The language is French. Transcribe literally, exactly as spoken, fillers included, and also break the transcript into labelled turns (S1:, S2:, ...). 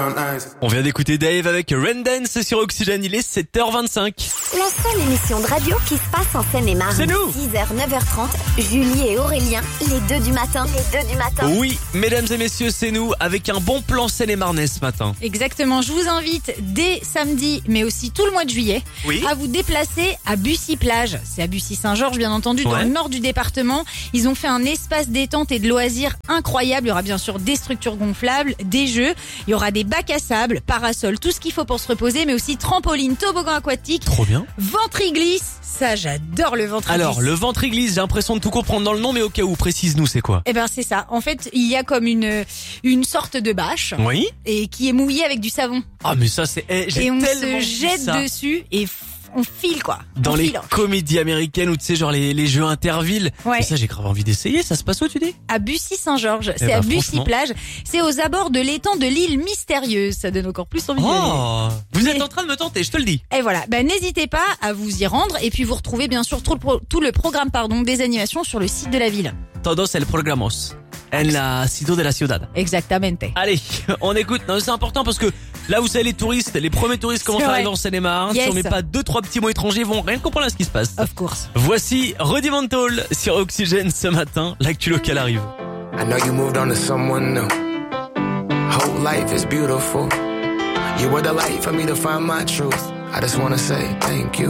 S1: On vient d'écouter Dave avec Rain Dance sur Oxygène, il est sept heures vingt-cinq.
S2: La seule émission de radio qui se passe en Seine-et-Marne.
S1: C'est nous.
S2: six heures, neuf heures trente, Julie et Aurélien, les deux du matin. Les deux du matin.
S1: Oui, mesdames et messieurs, c'est nous avec un bon plan Seine-et-Marnais ce matin.
S3: Exactement, je vous invite dès samedi, mais aussi tout le mois de juillet,
S1: Oui.
S3: à vous déplacer à Bussy-Plage. C'est à Bussy-Saint-Georges, bien entendu, dans
S1: Ouais.
S3: le nord du département. Ils ont fait un espace détente et de loisirs incroyable. Il y aura bien sûr des structures gonflables, des jeux, il y aura des bacs à sable, parasols, tout ce qu'il faut pour se reposer, mais aussi trampoline, toboggan aquatique,
S1: Trop bien.
S3: ventriglisse. Ça, j'adore le ventriglisse.
S1: Alors, le ventriglisse, j'ai l'impression de tout comprendre dans le nom, mais au cas où, précise-nous, c'est quoi?
S3: Eh ben, c'est ça. En fait, il y a comme une, une sorte de bâche.
S1: Oui.
S3: Et qui est mouillée avec du savon.
S1: Ah, mais ça, c'est... eh, j'ai
S3: Et on
S1: tellement
S3: se
S1: vu
S3: jette
S1: ça.
S3: dessus et f- on file quoi.
S1: Dans
S3: on
S1: les
S3: file.
S1: comédies américaines ou tu sais, genre les, les jeux intervilles.
S3: Ouais.
S1: Mais ça, j'ai grave envie d'essayer. Ça se passe où, tu dis?
S3: À Bussy-Saint-Georges, c'est
S1: bah,
S3: à
S1: franchement.
S3: Bussy-Plage, c'est aux abords de l'étang de l'île mystérieuse. Ça donne encore plus envie d'y aller.
S1: Oh, vous êtes
S3: Mais-
S1: en train de me tenter, je te le dis.
S3: Et voilà, ben n'hésitez pas à vous y rendre et puis vous retrouvez bien sûr tout le, pro- tout le programme pardon des animations sur le site de la ville.
S1: Todos el programos en la ciudad de la ciudad.
S3: Exactamente.
S1: Allez, on écoute. Non, c'est important parce que là, vous savez, les touristes, les premiers touristes commencent
S3: C'est
S1: à
S3: vrai.
S1: arriver en Seine-et-Marne.
S3: Yes.
S1: Si on met pas deux, trois petits mots étrangers, ils vont rien comprendre à ce qui se passe.
S3: Of course.
S1: Voici Rudimental sur Oxygène ce matin. L'actu locale arrive.
S4: I know you moved on to someone new. Whole life is beautiful. You were the light for me to find my truth. I just wanna say thank you.